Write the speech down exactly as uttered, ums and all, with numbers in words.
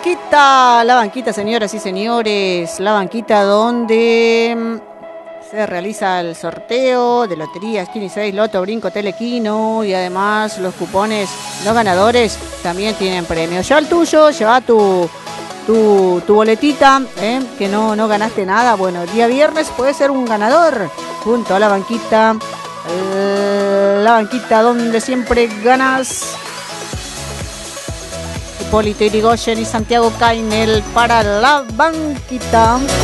banquita, la banquita, señoras y señores, la banquita donde se realiza el sorteo de loterías, Kini seis, Loto, Brinco, Telequino y además los cupones no ganadores también tienen premios. Ya el tuyo, lleva tu, tu, tu boletita, ¿eh? que no, no ganaste nada. Bueno, el día viernes puede ser un ganador junto a la banquita, la banquita donde siempre ganas. Hipólito Yrigoyen y Santiago Cainel para la banquita.